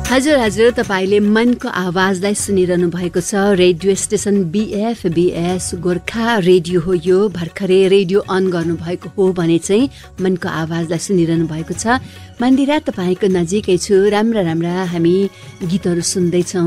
हजुर तपाईले मनको आवाजलाई सुनिरहनु भएको छ। Radio station BFBS Gorkha radio हो यो। भर्खरै रेडियो अन गर्नुभएको हो भने चाहिँ मनको आवाजलाई सुनिरहनु भएको छ। मन्दिरा तपाईको नजिकै छु। राम्रा हामी गीतहरू सुन्दैछौँ।